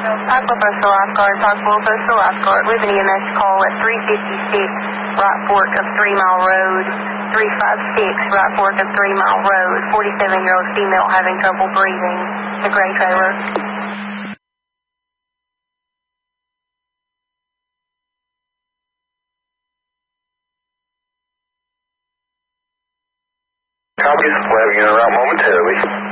Parkville Postal Lifeguard, Parkville Postal Lifeguard. We have an EMS call at 356 Right Fork of 3 Mile Road, 356 Right Fork of 3 Mile Road, 47-year-old female having trouble breathing, the gray trailer. Copy, we'll have you in route momentarily.